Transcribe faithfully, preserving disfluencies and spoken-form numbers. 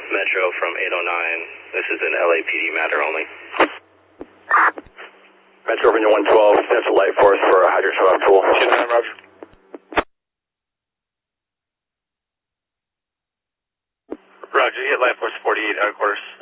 Metro from eight oh nine. This is an L A P D matter only. Metro from one twelve, potential light force for a hydrant shut off tool. two nine, Roger. Roger, you hit light force forty-eight out of course.